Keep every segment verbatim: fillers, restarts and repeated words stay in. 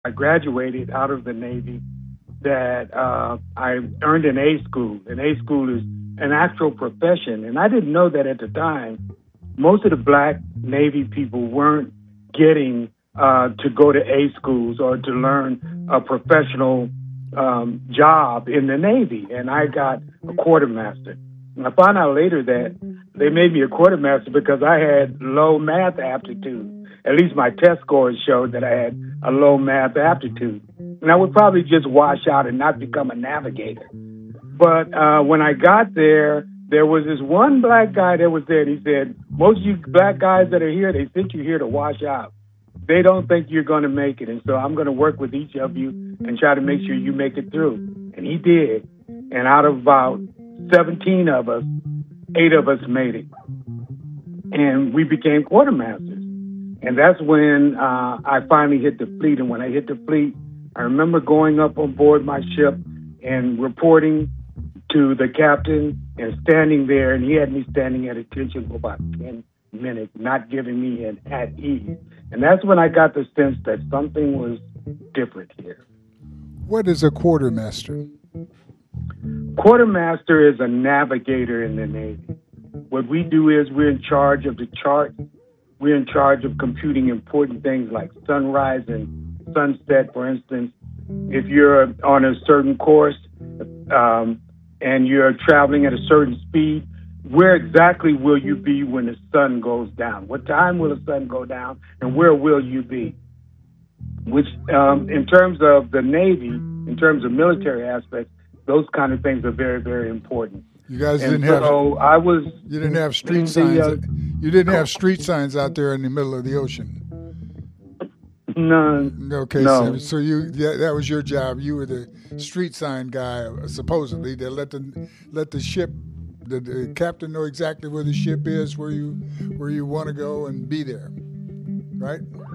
I graduated out of the Navy that uh, I earned an A school. An A school is an actual profession, and I didn't know that at the time. Most of the black Navy people weren't getting uh, to go to A schools or to learn a professional um, job in the Navy, and I got a quartermaster. And I found out later that they made me a quartermaster because I had low math aptitude. At least my test scores showed that I had a low math aptitude. And I would probably just wash out and not become a navigator. But uh, when I got there, there was this one black guy that was there, and he said, most of you black guys that are here, they sent you here to wash out. They don't think you're going to make it, and so I'm going to work with each of you and try to make sure you make it through. And he did. And out of about seventeen of us, eight of us made it. And we became quartermasters. And that's when uh, I finally hit the fleet. And when I hit the fleet, I remember going up on board my ship and reporting to the captain and standing there. And he had me standing at attention for about ten minutes, not giving me an at ease. And that's when I got the sense that something was different here. What is a quartermaster? Quartermaster is a navigator in the Navy. What we do is we're in charge of the charts. We're in charge of computing important things like sunrise and sunset, for instance. If you're on a certain course um, and you're traveling at a certain speed, where exactly will you be when the sun goes down? What time will the sun go down, and where will you be? Which, um, in terms of the Navy, in terms of military aspects, those kind of things are very, very important. You guys and didn't so have. I was. You didn't have street the, signs. uh, you didn't have street signs out there in the middle of the ocean. None. Okay, no. so, so you yeah, that was your job. You were the street sign guy, supposedly. They let the let the ship, the, the captain know exactly where the ship is, where you where you want to go, and be there, right?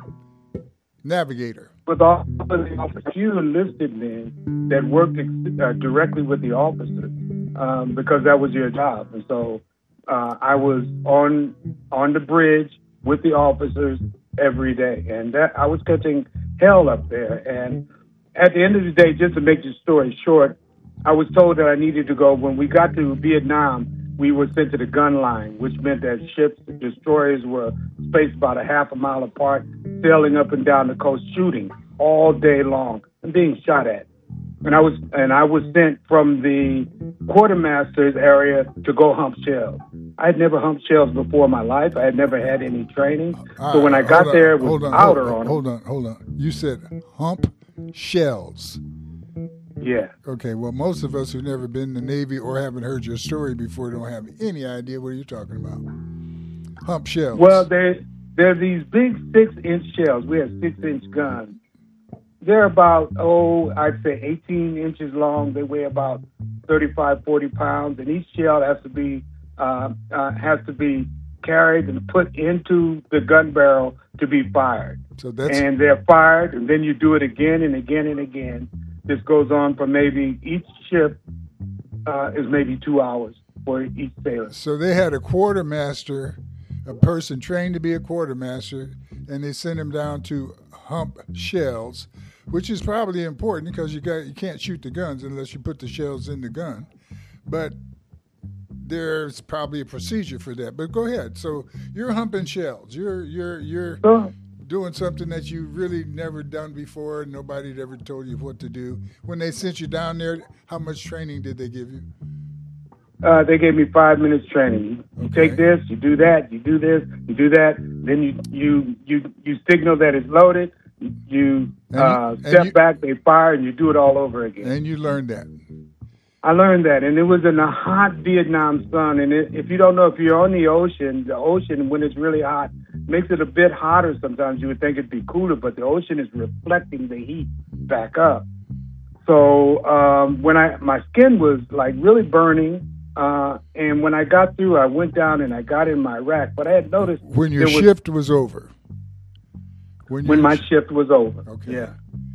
Navigator. With all of the officers, few enlisted men that worked uh, directly with the officers um, because that was your job, and so uh, I was on on the bridge with the officers every day, and that I was catching hell up there. And at the end of the day, just to make the story short, I was told that I needed to go. When we got to Vietnam, we were sent to the gun line, which meant that ships, destroyers were spaced about a half a mile apart, sailing up and down the coast, shooting all day long and being shot at. And I was and I was sent from the quartermaster's area to go hump shells. I had never humped shells before in my life. I had never had any training. All so when right, I got on, there, it was hold on, outer hold, on Hold on, hold on. You said hump shells. Yeah. Okay, well, most of us who've never been in the Navy or haven't heard your story before don't have any idea what you're talking about. Hump shells. Well, there, there are these big six-inch shells. We have six-inch guns. They're about, oh, I'd say eighteen inches long. They weigh about thirty-five, forty pounds, and each shell has to be uh, uh, has to be carried and put into the gun barrel to be fired. So that's and they're fired, and then you do it again and again and again. This goes on for maybe each ship uh, is maybe two hours for each sailor. So they had a quartermaster, a person trained to be a quartermaster, and they sent him down to hump shells, which is probably important because you got you can't shoot the guns unless you put the shells in the gun. But there's probably a procedure for that. But go ahead. So you're humping shells. You're you're you're So, doing something that you really never done before. Nobody had ever told you what to do. When they sent you down there, how much training did they give you? Uh, they gave me five minutes training. You Okay. take this, you do that, you do this, you do that. Then you you you, you signal that it's loaded. You And uh, you- and step you- back, they fire, and you do it all over again. And you learned that. I learned that, and it was in the hot Vietnam sun. And it, if you don't know, if you're on the ocean, the ocean, when it's really hot, makes it a bit hotter sometimes. You would think it'd be cooler, but the ocean is reflecting the heat back up. So um, when I my skin was like really burning, uh, and when I got through, I went down and I got in my rack. But I had noticed When your there was- shift was over. When, when your my sh- shift was over. Okay. Yeah.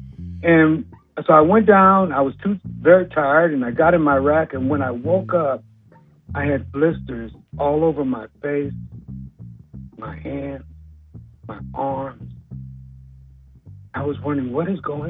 And so I went down. I was too very tired, and I got in my rack. And when I woke up, I had blisters all over my face, my hands, my arms. I was wondering what is going